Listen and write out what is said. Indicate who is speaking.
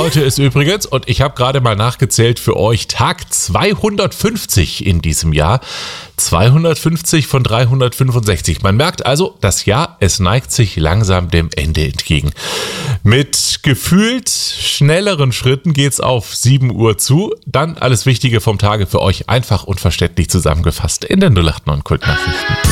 Speaker 1: Heute ist übrigens, und ich habe gerade mal nachgezählt für euch, Tag 250 in diesem Jahr. 250 von 365. Man merkt also, das Jahr, es neigt sich langsam dem Ende entgegen. Mit gefühlt schnelleren Schritten geht's auf 7 Uhr zu. Dann alles Wichtige vom Tage für euch einfach und verständlich zusammengefasst in den 089 Kultnachrichten.